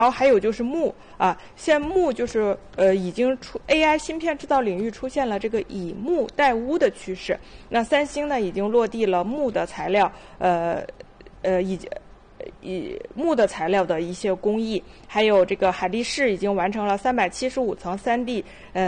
然后还有就是钼啊，现在钼就是已经AI 芯片制造领域出现了这个以钼代钨的趋势。那三星呢已经落地了钼的材料，以钼的材料的一些工艺，还有这个海力士已经完成了375层3D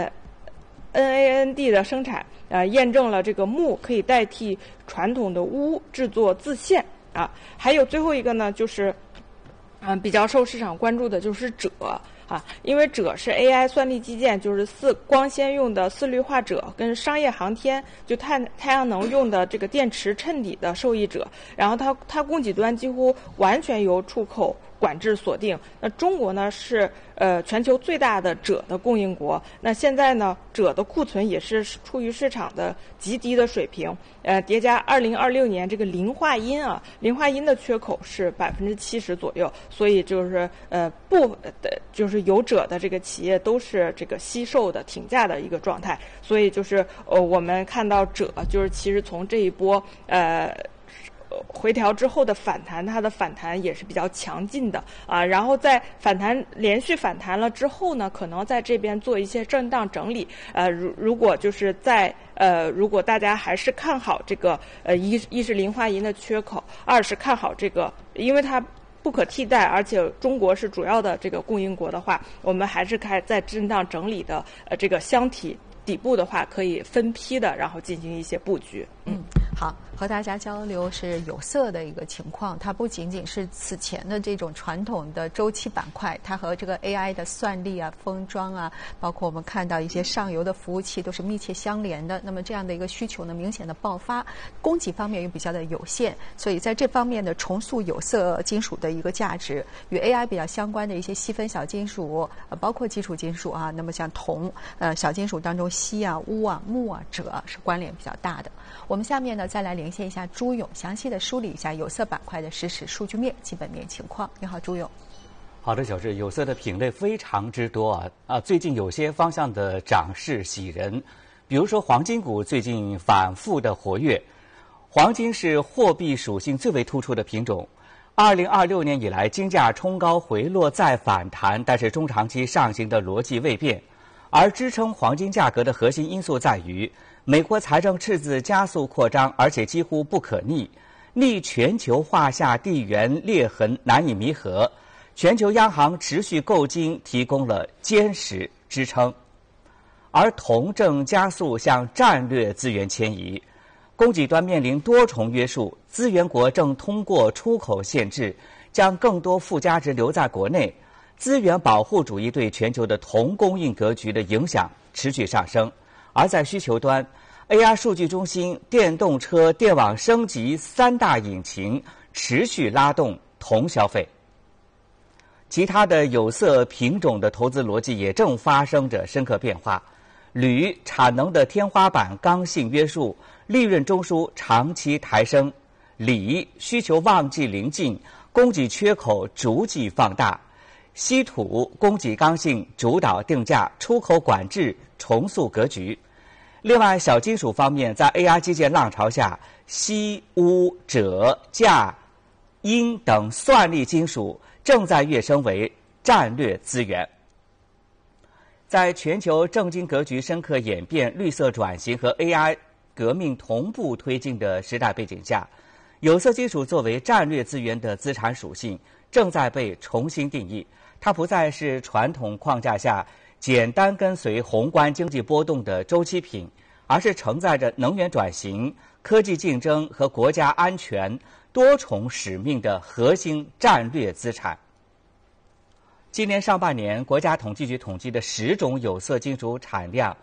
NAND 的生产，验证了这个钼可以代替传统的钨制作自线啊。还有最后一个呢，就是比较受市场关注的就是锗啊，因为锗是 AI 算力基建，就是光纤用的4氯化锗跟商业航天就太阳能用的这个电池衬底的受益者，然后它供给端几乎完全由出口管制锁定。那中国呢是全球最大的锗的供应国，那现在呢锗的库存也是处于市场的极低的水平，叠加2026年这个磷化铟的缺口是70%左右，所以就是就是有锗的这个企业都是这个惜售的挺价的一个状态，所以就是我们看到锗就是其实从这一波回调之后的反弹，它的反弹也是比较强劲的啊。然后在连续反弹了之后呢，可能在这边做一些震荡整理。如果就是如果大家还是看好这个一是磷化铟的缺口，二是看好这个，因为它不可替代，而且中国是主要的这个供应国的话，我们还是在震荡整理的这个箱体底部的话，可以分批的然后进行一些布局。 好，和大家交流是有色的一个情况，它不仅仅是此前的这种传统的周期板块，它和这个 AI 的算力啊、封装啊，包括我们看到一些上游的服务器都是密切相连的。那么这样的一个需求呢，明显的爆发，供给方面又比较的有限，所以在这方面的重塑有色金属的一个价值，与 AI 比较相关的一些细分小金属，包括基础金属啊，那么像铜，小金属当中锡啊、钨啊、钼啊、锗是关联比较大的。我们下面呢再来连线一下朱勇，详细的梳理一下有色板块的实时数据面、基本面情况。你好，朱勇。 好的，小志，有色的品类非常之多最近有些方向的涨势喜人，比如说黄金股最近反复的活跃。黄金是货币属性最为突出的品种。2026年以来，金价冲高回落再反弹，但是中长期上行的逻辑未变。而支撑黄金价格的核心因素在于，美国财政赤字加速扩张，而且几乎不可逆，逆全球化下地缘裂痕难以弥合，全球央行持续购金提供了坚实支撑。而铜正加速向战略资源迁移，供给端面临多重约束，资源国正通过出口限制，将更多附加值留在国内。资源保护主义对全球的铜供应格局的影响持续上升，而在需求端 ，AI 数据中心、电动车、电网升级三大引擎持续拉动铜消费。其他的有色品种的投资逻辑也正发生着深刻变化。铝产能的天花板刚性约束，利润中枢长期抬升；锂需求旺季临近，供给缺口逐季放大。稀土供给刚性主导定价，出口管制重塑格局。另外，小金属方面，在 AI 基建浪潮下，锡、钨、锗、镓、铟等算力金属正在跃升为战略资源。在全球政经格局深刻演变、绿色转型和 AI 革命同步推进的时代背景下，有色金属作为战略资源的资产属性正在被重新定义。它不再是传统框架下简单跟随宏观经济波动的周期品，而是承载着能源转型、科技竞争和国家安全多重使命的核心战略资产。今年上半年，国家统计局统计的10种有色金属产量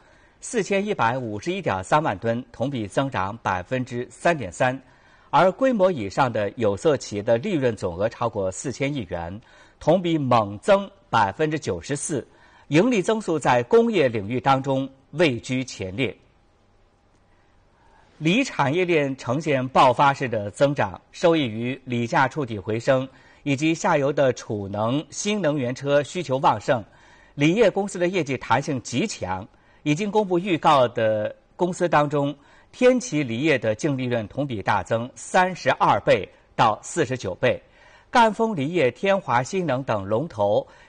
4151.3万吨，同比增长3.3%，而规模以上的有色企业的利润总额超过4000亿元。同比猛增94%，盈利增速在工业领域当中位居前列。锂产业链呈现爆发式的增长，受益于锂价触底回升以及下游的储能、新能源车需求旺盛，锂业公司的业绩弹性极强。已经公布预告的公司当中，天齐锂业的净利润同比大增32倍到49倍。 赣锋锂业、天华新能等龙头